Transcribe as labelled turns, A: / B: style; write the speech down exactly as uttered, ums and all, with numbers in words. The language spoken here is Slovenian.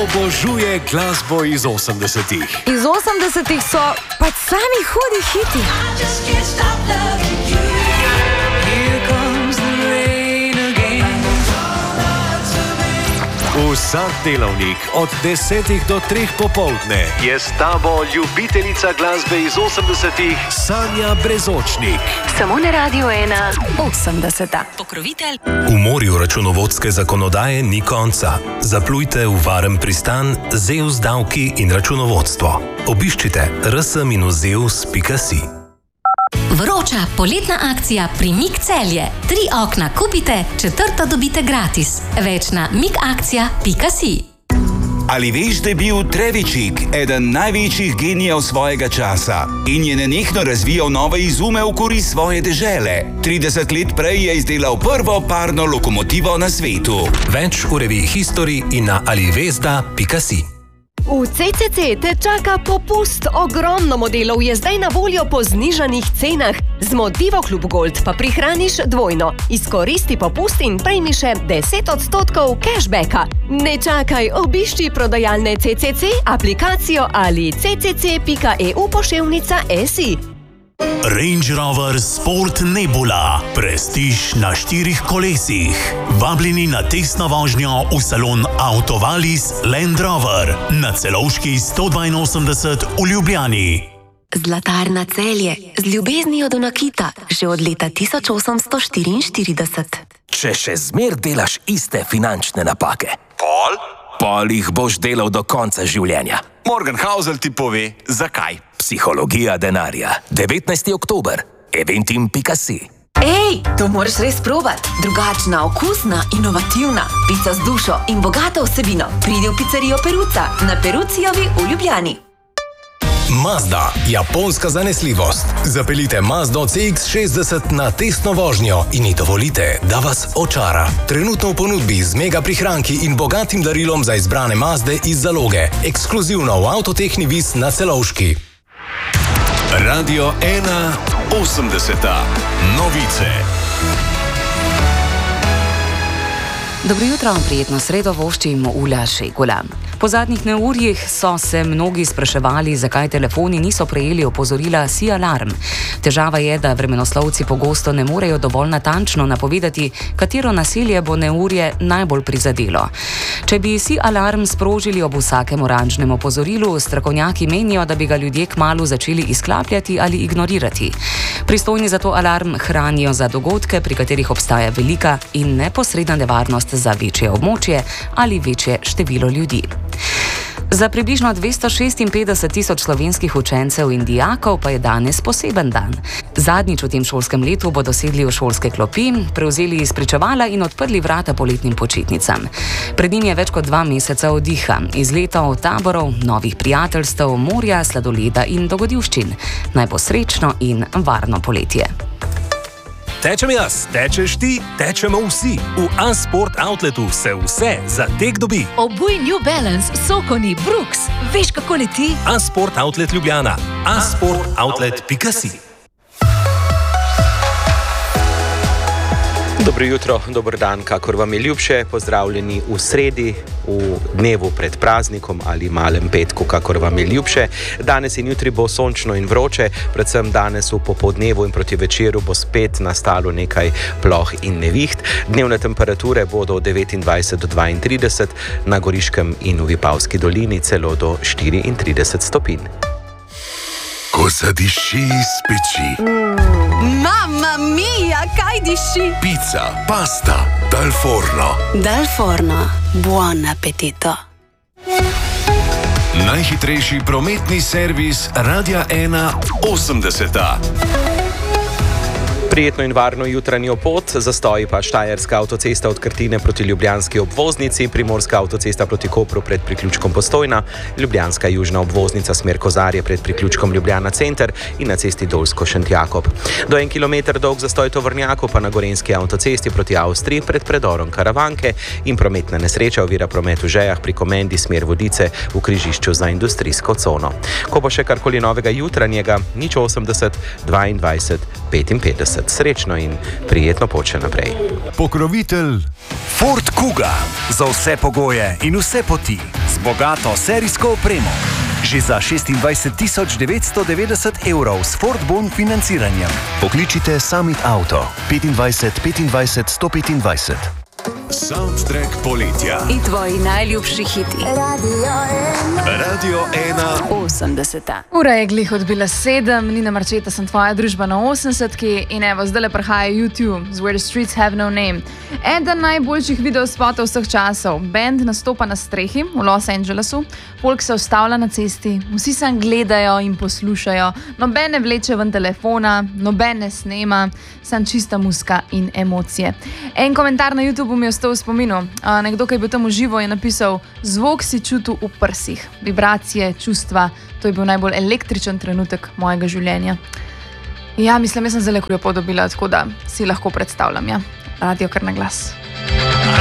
A: obožuje glasbo iz osemdesetih.
B: Iz osemdesetih so pač sami hudi hiti.
A: Vsak delavnik od desetih do treh popoldne je s tabo ljubiteljica glasbe iz osemdesetih Sanja Brezočnik.
C: Samo na Radio ena osemdeseta. Pokrovitelj.
D: V morju računovodske zakonodaje ni konca. Zaplujte v varen pristan Zeus davki in računovodstvo. Obiščite r s dash zeus pika si.
E: Vroča poletna akcija pri Mik Celje. Tri okna kupite, četrto dobite gratis. Več na mikakcija pika si.
F: Ali veš, da je bil Trevičik eden največjih genijev svojega časa in je nenehno razvijal nove izume v korist svoje dežele? trideset let prej je izdelal prvo parno lokomotivo na svetu.
D: Več v reviji History in na alivezda pika si.
G: V C C C te čaka popust. Ogromno modelov je zdaj na voljo po znižanih cenah. Z Motivo Klub Gold pa prihraniš dvojno. Izkoristi popust in prejmi še deset odstotkov cashbacka. Ne čakaj, obišči prodajalne C C C, aplikacijo ali c c c pika e u poševnica s i.
H: Range Rover Sport Nebula. Prestiž na štirih kolesih. Vabljeni na testno vožnjo v salon Autovalis Land Rover na Celovški sto dvainosemdeset v Ljubljani.
C: Zlatarna Celje. Z ljubeznijo do nakita. Že od leta tisoč osemsto štiriinštirideset.
I: Če še zmer delaš iste finančne napake.
F: Pol?
I: Pol jih boš delal do konca življenja.
F: Morgenhausel ti pove, zakaj.
I: Psihologija denarja. devetnajsti oktober. eventim pika si.
C: Ej, to moraš res probati. Drugačna, okusna, inovativna. Pica z dušo in bogato vsebino. Pridi v pizzerijo Peruca na Perucijovi v Ljubljani.
D: Mazda, japonska zanesljivost. Zapeljite Mazdo C X šestdeset na testno vožnjo in ji dovolite, da vas očara. Trenutno v ponudbi z mega prihranki in bogatim darilom za izbrane Mazde iz zaloge. Ekskluzivno v Avtotehni Vis na Celovški.
A: Radio ena osemdeseta. Novice.
J: Dobro jutro, prijetno sredo voščim Ula Šegula. Po zadnjih neurjih so se mnogi spraševali, zakaj telefoni niso prejeli opozorila Si Alarm. Težava je, da vremenoslovci pogosto ne morejo dovolj natančno napovedati, katero naselje bo neurje najbolj prizadelo. Če bi Si Alarm sprožili ob vsakem oranžnem opozorilu, strokovnjaki menijo, da bi ga ljudje kmalu začeli izklapljati ali ignorirati. Pristojni za to alarm hranijo za dogodke, pri katerih obstaja velika in neposredna nevarnost za večje območje ali večje število ljudi. Za približno dvesto šestinpetdeset tisoč slovenskih učencev in dijakov pa je danes poseben dan. Zadnjič v tem šolskem letu bodo sedli v šolske klopi, prevzeli izpričevala in odprli vrata poletnim počitnicam. Pred njim je več kot dva meseca oddiha, izletov, taborov, novih prijateljstev, morja, sladoleda in dogodivščin. Naj bo srečno in varno poletje.
D: Tečem jaz, tečeš ti, tečemo vsi. V A-Sport Outletu se vse za tek dobi.
K: Obuj New Balance, Sokoni, Brooks. Veš, kako leti?
D: A-Sport Outlet Ljubljana. a sport outlet pika si.
L: Dobro jutro, dober dan, kakor vam je ljubše, pozdravljeni v sredi, v dnevu pred praznikom ali malem petku, kakor vam je ljubše. Danes in jutri bo sončno in vroče, predvsem danes v popoldnevu in proti večeru bo spet nastalo nekaj ploh in neviht. Dnevne temperature bodo od devetindvajset do dvaintrideset, na Goriškem in v Vipavski dolini celo do štiriintrideset stopinj.
M: Ko zadiši iz peči.
G: Mm, mamma mia, kaj diši?
M: Pizza, pasta, dal forno.
N: Dal forno, buon appetito.
A: Najhitrejši prometni servis Radia ena osemdeseta.
L: Prijetno in varno jutranjo pot, zastoji pa Štajerska avtocesta od Krtine proti ljubljanski obvoznici, Primorska avtocesta proti Kopru pred priključkom Postojna, Ljubljanska južna obvoznica smer Kozarje pred priključkom Ljubljana center in na cesti Dolsko-Šentjakob. Do en kilometer dolg zastoj tovornjakov pa na Gorenjski avtocesti proti Avstriji pred predorom Karavanke in prometna nesreča ovira promet v Žejah pri Komendi smer Vodice v križišču za industrijsko cono. Ko bo še karkoli novega jutranjega, nič osemdeset, dvaindvajset, petinpetdeset. Srečno in prijetno pot še naprej.
A: Pokrovitelj
O: Ford Kuga. Za vse pogoje in vse poti. bogato serijsko opremo. Že za šestindvajset tisoč devetsto devetdeset evrov s Ford Bon financiranjem.
P: Pokličite Summit Auto petindvajset petindvajset sto petindvajset.
A: Soundtrack poletja.
N: In tvoji najljubši hiti.
A: Radio ena.
N: osemdeseta.
B: Ura je glih odbila sedem, Nina Marčeta sem tvoja družba na osemdesetki in evo, zdaj le prihaja YouTube z Where the Streets Have No Name. Eden najboljših videospotov vseh časov. Band nastopa na strehi v Los Angelesu, folk se ustavlja na cesti, vsi sam gledajo in poslušajo, noben ne vleče ven telefona, noben ne snema, sam čista muska in emocije. En komentar na YouTube mi je ostal v spominu. Uh, nekdo, ki je bil tam v živo, je napisal: zvok si čutil v prsih, vibracije, čustva, to je bil najbolj električen trenutek mojega življenja. Ja, mislim, jaz sem zelo lepo podobila, tako da si lahko predstavljam, ja. Radio kar na glas.